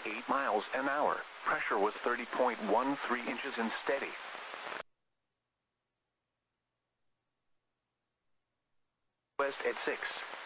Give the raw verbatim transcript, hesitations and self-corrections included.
eight miles an hour. Pressure was thirty point one three inches and steady. West at six.